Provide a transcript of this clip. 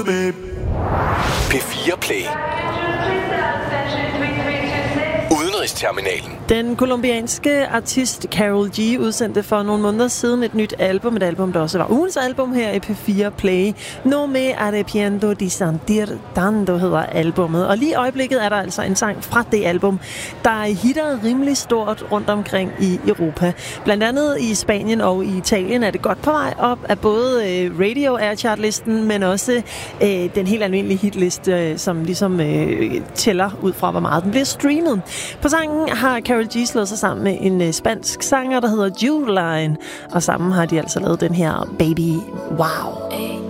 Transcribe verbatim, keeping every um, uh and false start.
P fire Play. Udenrigsterminalen. Den colombianske artist Karol G udsendte for nogle måneder siden et nyt album, et album, der også var ugens album her i P fire Play. No me arrepiento de sentir tanto hedder albummet. Og lige i øjeblikket er der altså en sang fra det album, der hitter rimelig stort rundt omkring i Europa. Blandt andet i Spanien og i Italien er det godt på vej op af både Radio Air Chart-listen, men også øh, den helt almindelige hitliste, som ligesom øh, tæller ud fra, hvor meget den bliver streamet. På sangen har Karol G slået sig sammen med en øh, spansk sanger, der hedder Judeline, og sammen har de altså lavet den her Baby Wow.